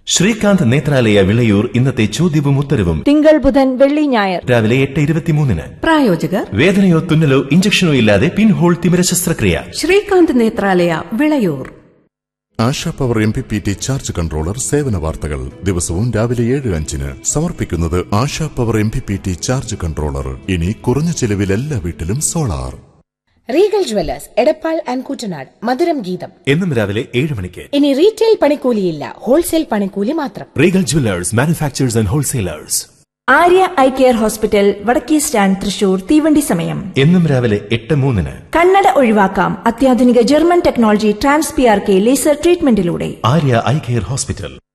ശ്രീകാന്ത് നേത്രാലയ വിളയൂർ ഇന്നത്തെ ചോദ്യവും ഉത്തരവും തിങ്കൾ ബുധൻ വെള്ളി ഞായർ രാവിലെ 8:23. പ്രായോജകർ വേദനയോ തുന്നലോ ഇഞ്ചക്ഷനോ ഇല്ലാതെ പിൻഹോൾ തിമിര ശസ്ത്രക്രിയ. Srikanth Nethralaya Vilayur. ASHA power MPPT charge controller സേവന വാർത്തകൾ ദിവസവും രാവിലെ 7:05 സമർപ്പിക്കുന്നത് ASHA power MPPT charge controller. ഇനി കുറഞ്ഞ ചെലവിൽ എല്ലാ വീട്ടിലും solar. Regal Jewellers Edappal and Koottanad മധുരം ഗീതം എന്നും രാവിലെ 7 മണിക്ക്. ഇനി റീറ്റെയിൽ പണിക്കൂലിയില്ല, ഹോൾസെയിൽ പണിക്കൂലി മാത്രം. Regal Jewellers manufacturers and wholesalers. Arya eye care hospital വടക്കേ സ്റ്റാൻഡ് തൃശൂർ. തീവണ്ടി സമയം എന്നും രാവിലെ 8:03. കണ്ണട ഒഴിവാക്കാം അത്യാധുനിക German technology TransPRK laser ട്രീറ്റ്മെന്റിലൂടെ. Arya eye care hospital.